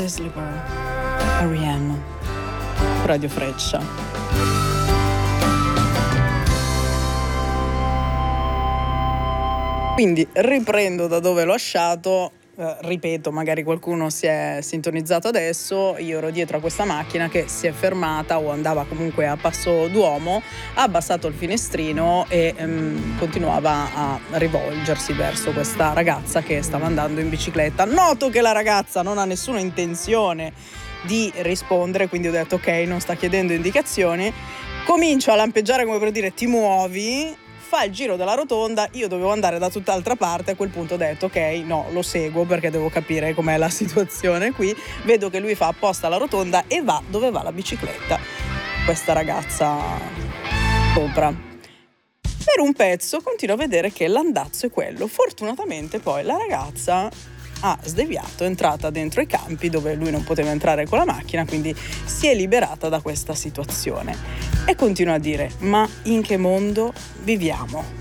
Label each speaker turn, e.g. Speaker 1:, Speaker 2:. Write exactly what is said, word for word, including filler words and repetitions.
Speaker 1: Sleeper, R E M, Radio Freccia. Quindi riprendo da dove l'ho lasciato. Uh, ripeto, magari qualcuno si è sintonizzato adesso. Io ero dietro a questa macchina che si è fermata o andava comunque a passo d'uomo, ha abbassato il finestrino e um, continuava a rivolgersi verso questa ragazza che stava andando in bicicletta. Noto che la ragazza non ha nessuna intenzione di rispondere, quindi ho detto ok, non sta chiedendo indicazioni. Comincio a lampeggiare come per dire ti muovi. Fa il giro della rotonda, io dovevo andare da tutt'altra parte, a quel punto ho detto ok, no, lo seguo perché devo capire com'è la situazione qui. Vedo che lui fa apposta la rotonda e va dove va la bicicletta, questa ragazza sopra. Per un pezzo continuo a vedere che l'andazzo è quello. Fortunatamente poi la ragazza ha sdeviato, è entrata dentro i campi dove lui non poteva entrare con la macchina, quindi si è liberata da questa situazione. E continua a dire, ma in che mondo viviamo?